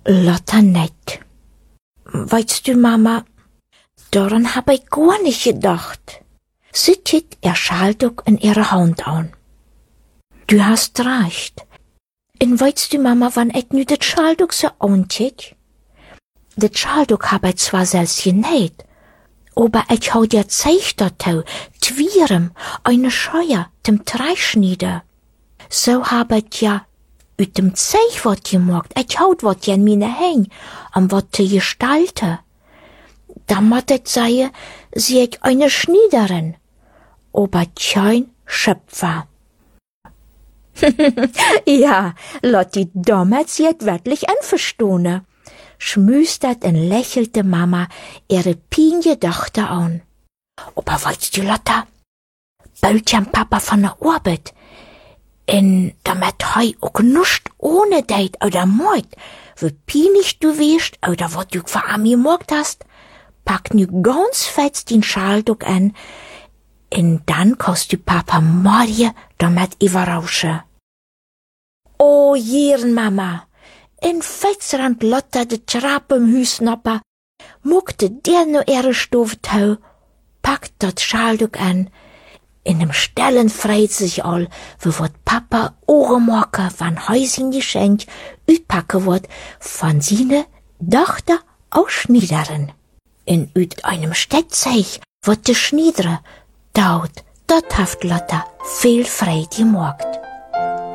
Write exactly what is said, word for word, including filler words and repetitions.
Lotta net. Weißt du, Mama, daran hab ich gar nicht gedacht. Sie tit ihr Schaltuch in ihre Hand an. Du hast recht. Und weißt du, Mama, wann ich nu das Schaltuch so antit? Das Schaltuch hab ich zwar selbst genäht, aber ich hau dir Zeich dazu, twirem, eine Scheuer, dem Dreischnieder. So hab ich ja ut dem Zeich wat gemacht, ich haut wat ja in meine Häng, am wat zu gestalten. Da mat ich seie, sie ich eine Schniederin, aber kein Schöpfer. Ja, Lotti damals jet wirklich einverstanden. Schmüstert und lächelte Mama ihre pinje Tochter an. Aber weißt du, Lotta, bald ja Papa von der Arbeit, en damit hei auch nuscht ohne deit oder mord, wie pinig du wärst oder wat du für ami gemacht hast, pack nu ganz fest den Schaltuch an, en dann kannst du Papa morgen damit überraschen. Oh, jieren Mama, in Fetzrand Lotta de Trapp im Hüs nappa, muckte der no ihre Stoftau, packt dat Schaltuch an, in dem Stellen freit sich all, wie wat Papa Ohrenmarker van Häusin Geschenk ütpacke wird von sine Tochter aus Schniederen. In üt einem Städtzeich wird de Schniedere daut, dort haft Lotta viel freit gemacht.